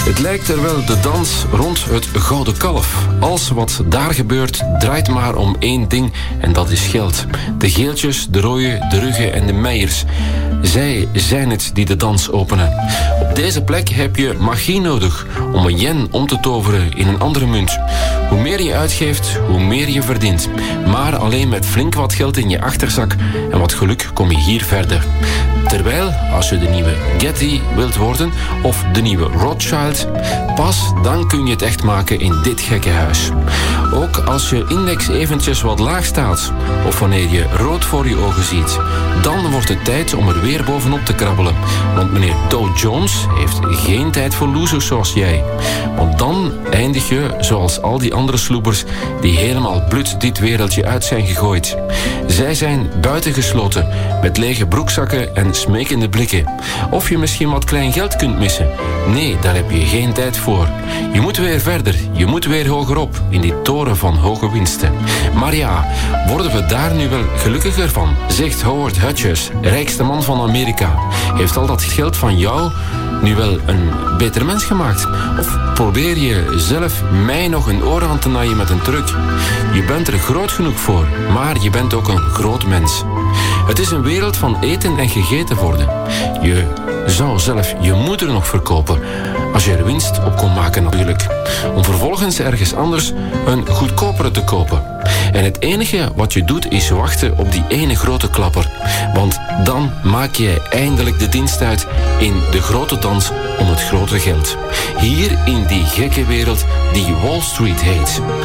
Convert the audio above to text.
Het lijkt er wel de dans rond het gouden kalf. Alles wat daar gebeurt draait maar om één ding en dat is geld. De geeltjes, de rooien, de ruggen en de meijers. Zij zijn het die de dans openen. Op deze plek heb je magie nodig om een yen om te toveren in een andere munt. Hoe meer je uitgeeft, hoe meer je verdient. Maar alleen met flink wat geld in je achterzak en wat geluk kom je hier verder. Terwijl, als je de nieuwe Getty wilt worden of de nieuwe Rothschild, pas dan kun je het echt maken in dit gekke huis. Ook als je index eventjes wat laag staat of wanneer je rood voor je ogen ziet, dan wordt het tijd om er weer bovenop te krabbelen. Want meneer Dow Jones heeft geen tijd voor losers zoals jij. Want dan eindig je zoals al die andere sloebers die helemaal blut dit wereldje uit zijn gegooid. Zij zijn buitengesloten met lege broekzakken en smekende blikken. Of je misschien wat klein geld kunt missen. Nee, daar heb je geen tijd voor. Je moet weer verder, je moet weer hogerop in die toren van hoge winsten. Maar ja, worden we daar nu wel gelukkiger van? Zegt Howard Hughes, rijkste man van Amerika. Heeft al dat geld van jou nu wel een beter mens gemaakt? Of probeer je zelf mij nog een oor aan te naaien met een truc? Je bent er groot genoeg voor, maar je bent ook een groot mens. Het is een wereld van eten en gegeten worden. Je zou zelf je moeder nog verkopen, als je er winst op kon maken natuurlijk. Om vervolgens ergens anders een goedkopere te kopen. En het enige wat je doet is wachten op die ene grote klapper. Want dan maak je eindelijk de dienst uit in de grote dans om het grote geld. Hier in die gekke wereld die Wall Street heet.